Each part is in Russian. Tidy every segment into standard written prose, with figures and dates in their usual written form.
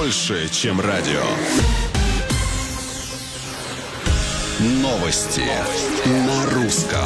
больше, чем радио. Новости на русском.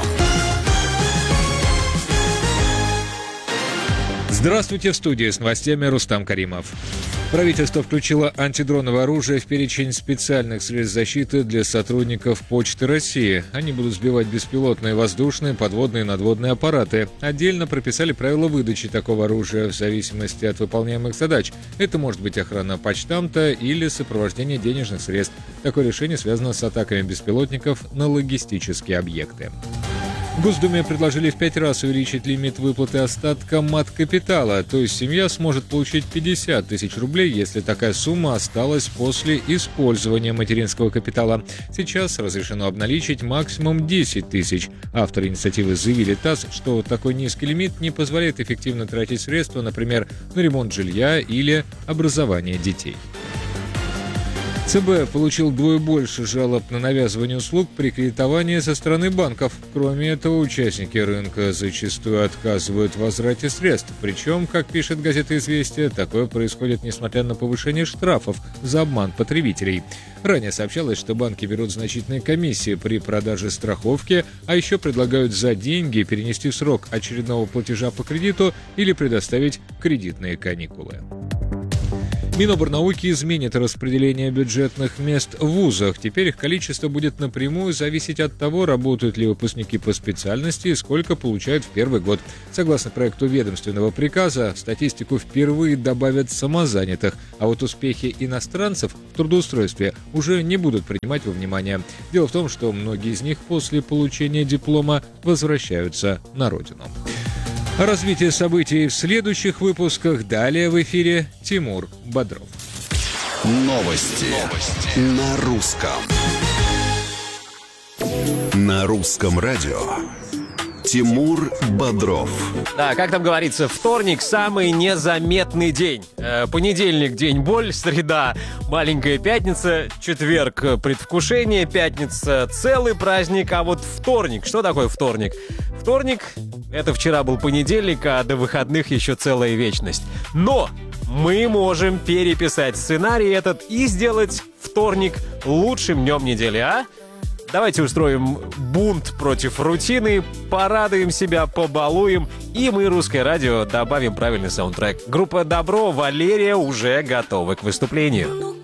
Здравствуйте, в студии с новостями Рустам Каримов. Правительство включило антидроновое оружие в перечень специальных средств защиты для сотрудников Почты России. Они будут сбивать беспилотные воздушные, подводные и надводные аппараты. Отдельно прописали правила выдачи такого оружия в зависимости от выполняемых задач. Это может быть охрана почтамта или сопровождение денежных средств. Такое решение связано с атаками беспилотников на логистические объекты. В Госдуме предложили в 5 раз увеличить лимит выплаты остатка мат-капитала, то есть семья сможет получить 50 тысяч рублей, если такая сумма осталась после использования материнского капитала. Сейчас разрешено обналичить максимум 10 тысяч. Авторы инициативы заявили ТАСС, что такой низкий лимит не позволяет эффективно тратить средства, например, на ремонт жилья или образование детей. ЦБ получил вдвое больше жалоб на навязывание услуг при кредитовании со стороны банков. Кроме этого, участники рынка зачастую отказывают в возврате средств. Причем, как пишет газета «Известия», такое происходит несмотря на повышение штрафов за обман потребителей. Ранее сообщалось, что банки берут значительные комиссии при продаже страховки, а еще предлагают за деньги перенести срок очередного платежа по кредиту или предоставить кредитные каникулы. Миноборнауки изменит распределение бюджетных мест в вузах. Теперь их количество будет напрямую зависеть от того, работают ли выпускники по специальности и сколько получают в первый год. Согласно проекту ведомственного приказа, в статистику впервые добавят самозанятых, а вот успехи иностранцев в трудоустройстве уже не будут принимать во внимание. Дело в том, что многие из них после получения диплома возвращаются на родину. О развитии событий в следующих выпусках. Далее в эфире Тимур Бодров. Новости на русском. На русском радио. Тимур Бодров. Да, как там говорится, вторник – самый незаметный день. Понедельник – день боль, среда – маленькая пятница, четверг – предвкушение, пятница – целый праздник, а вот вторник – что такое вторник? Вторник – это вчера был понедельник, а до выходных еще целая вечность. Но мы можем переписать сценарий этот и сделать вторник лучшим днем недели, а? Давайте устроим бунт против рутины, порадуем себя, побалуем, и мы, Русское радио, добавим правильный саундтрек. Группа «Добро», Валерия уже готова к выступлению.